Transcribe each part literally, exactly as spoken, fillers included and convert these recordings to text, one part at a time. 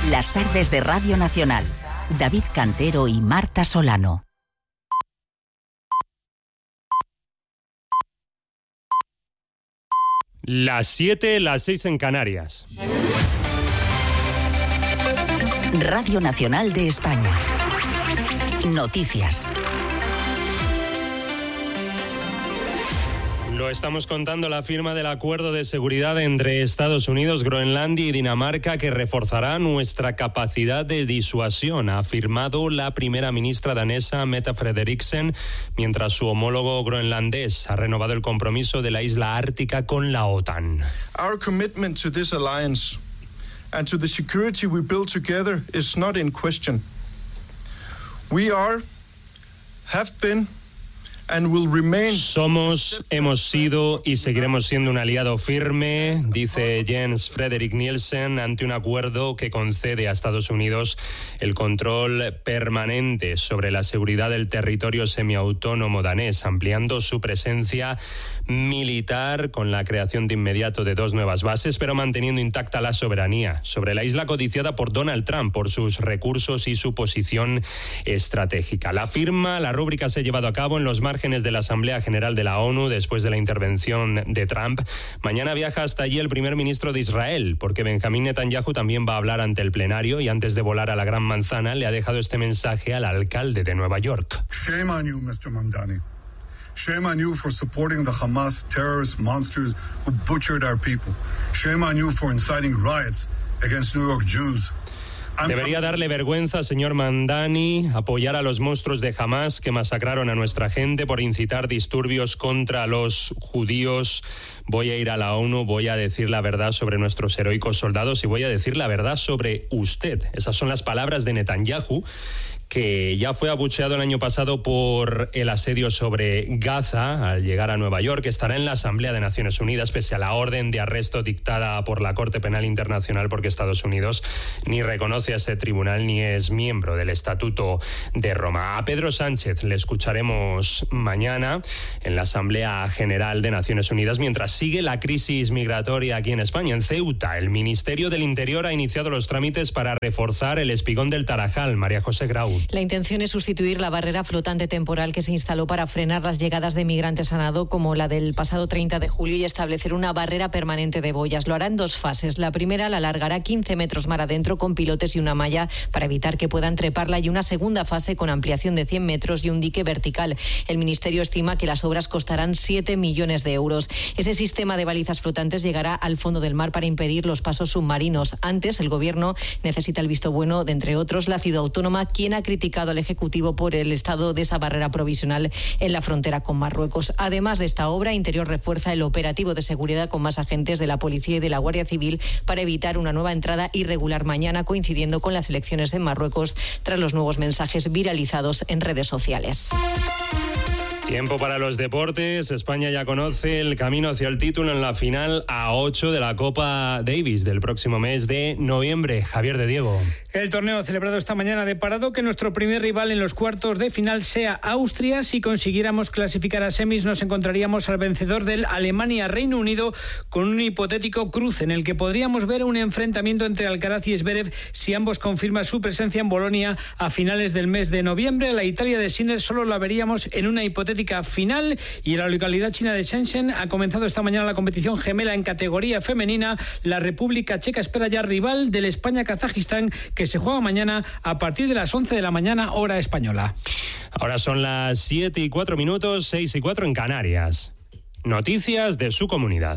Las tardes de Radio Nacional. David Cantero y Marta Solano. Las siete, las seis en Canarias. Radio Nacional de España. Noticias. Lo estamos contando, la firma del acuerdo de seguridad entre Estados Unidos, Groenlandia y Dinamarca, que reforzará nuestra capacidad de disuasión, ha afirmado la primera ministra danesa Mette Frederiksen, mientras su homólogo groenlandés ha renovado el compromiso de la isla ártica con la OTAN. Our commitment to this alliance and to the security we build together is not in question. We are, have been, Somos, hemos sido y seguiremos siendo un aliado firme, dice Jens Frederik Nielsen, ante un acuerdo que concede a Estados Unidos el control permanente sobre la seguridad del territorio semiautónomo danés, ampliando su presencia militar con la creación de inmediato de dos nuevas bases, pero manteniendo intacta la soberanía sobre la isla codiciada por Donald Trump por sus recursos y su posición estratégica. La firma, la rúbrica se ha llevado a cabo en los márgenes de la Asamblea General de la ONU después de la intervención de Trump. Mañana viaja hasta allí el primer ministro de Israel, porque Benjamín Netanyahu también va a hablar ante el plenario y antes de volar a la Gran Manzana le ha dejado este mensaje al alcalde de Nueva York. Shame on you, mister Mamdani. Shame on you for supporting the Hamas terrorist monsters who butchered our people. Shame on you for inciting riots against New York Jews. Debería darle vergüenza, señor Mamdani, apoyar a los monstruos de Hamas que masacraron a nuestra gente por incitar disturbios contra los judíos. Voy a ir a la ONU, voy a decir la verdad sobre nuestros heroicos soldados y voy a decir la verdad sobre usted. Esas son las palabras de Netanyahu, que ya fue abucheado el año pasado por el asedio sobre Gaza al llegar a Nueva York. Estará en la Asamblea de Naciones Unidas pese a la orden de arresto dictada por la Corte Penal Internacional, porque Estados Unidos ni reconoce a ese tribunal ni es miembro del Estatuto de Roma. A Pedro Sánchez le escucharemos mañana en la Asamblea General de Naciones Unidas mientras sigue la crisis migratoria aquí en España. En Ceuta, el Ministerio del Interior ha iniciado los trámites para reforzar el espigón del Tarajal. María José Grau. La intención es sustituir la barrera flotante temporal que se instaló para frenar las llegadas de migrantes a nado, como la del pasado treinta de julio, y establecer una barrera permanente de boyas. Lo hará en dos fases. La primera la alargará quince metros mar adentro con pilotes y una malla para evitar que puedan treparla, y una segunda fase con ampliación de cien metros y un dique vertical. El Ministerio estima que las obras costarán siete millones de euros. Ese sistema de balizas flotantes llegará al fondo del mar para impedir los pasos submarinos. Antes, el Gobierno necesita el visto bueno de, entre otros, la Ciudad Autónoma, quien ha criticado al Ejecutivo por el estado de esa barrera provisional en la frontera con Marruecos. Además de esta obra, Interior refuerza el operativo de seguridad con más agentes de la Policía y de la Guardia Civil para evitar una nueva entrada irregular mañana, coincidiendo con las elecciones en Marruecos, tras los nuevos mensajes viralizados en redes sociales. Tiempo para los deportes. España ya conoce el camino hacia el título en la final a ocho de la Copa Davis del próximo mes de noviembre. Javier de Diego. El torneo celebrado esta mañana ha deparado que nuestro primer rival en los cuartos de final sea Austria. Si consiguiéramos clasificar a semis, nos encontraríamos al vencedor del Alemania-Reino Unido con un hipotético cruce en el que podríamos ver un enfrentamiento entre Alcaraz y Zverev si ambos confirman su presencia en Bolonia a finales del mes de noviembre. La Italia de Sinner solo la veríamos en una hipotética final, y en la localidad china de Shenzhen ha comenzado esta mañana la competición gemela en categoría femenina. La República Checa espera ya rival del España-Kazajistán, que se juega mañana a partir de las once de la mañana, hora española. Ahora son las siete y cuatro minutos, seis y cuatro en Canarias. Noticias de su comunidad.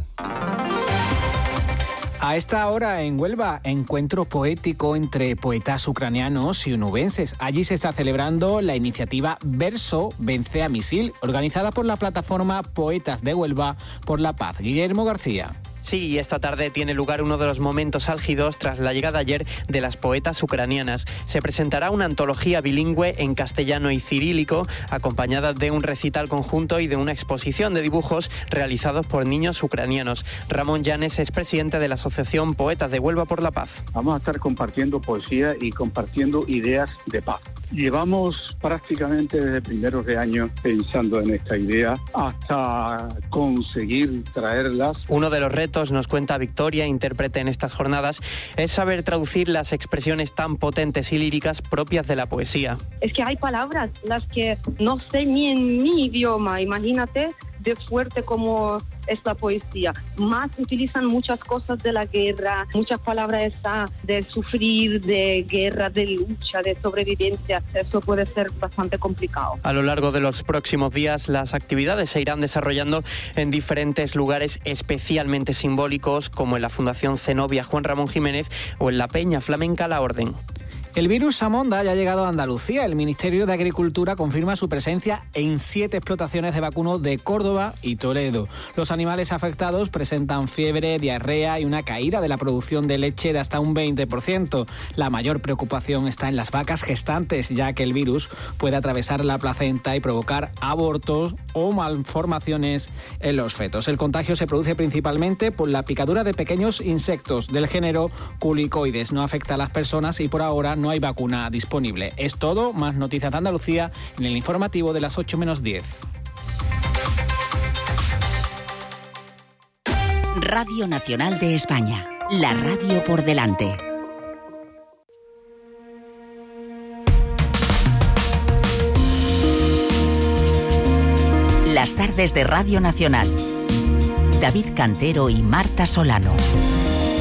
A esta hora en Huelva, encuentro poético entre poetas ucranianos y onubenses. Allí se está celebrando la iniciativa Verso Vence a Misil, organizada por la plataforma Poetas de Huelva por la Paz. Guillermo García. Sí, y esta tarde tiene lugar uno de los momentos álgidos tras la llegada ayer de las poetas ucranianas. Se presentará una antología bilingüe en castellano y cirílico, acompañada de un recital conjunto y de una exposición de dibujos realizados por niños ucranianos. Ramón Llanes es presidente de la Asociación Poetas de Huelva por la Paz. Vamos a estar compartiendo poesía y compartiendo ideas de paz. Llevamos prácticamente desde primeros de año pensando en esta idea hasta conseguir traerlas. Uno de los retos retos, nos cuenta Victoria, intérprete en estas jornadas, es saber traducir las expresiones tan potentes y líricas propias de la poesía. Es que hay palabras las que no sé ni en mi idioma, imagínate de fuerte como es la poesía. Más utilizan muchas cosas de la guerra, muchas palabras esa de sufrir, de guerra, de lucha, de sobrevivencia. Eso puede ser bastante complicado. A lo largo de los próximos días, las actividades se irán desarrollando en diferentes lugares especialmente simbólicos, como en la Fundación Zenobia Juan Ramón Jiménez o en la Peña Flamenca La Orden. El virus Samonda ya ha llegado a Andalucía. El Ministerio de Agricultura confirma su presencia en siete explotaciones de vacuno de Córdoba y Toledo. Los animales afectados presentan fiebre, diarrea y una caída de la producción de leche de hasta un veinte por ciento. La mayor preocupación está en las vacas gestantes, ya que el virus puede atravesar la placenta y provocar abortos o malformaciones en los fetos. El contagio se produce principalmente por la picadura de pequeños insectos del género Culicoides. No afecta a las personas y por ahora no hay vacuna disponible. Es todo, más noticias de Andalucía en el informativo de las ocho menos diez. Radio Nacional de España, la radio por delante. Las tardes de Radio Nacional. David Cantero y Marta Solano.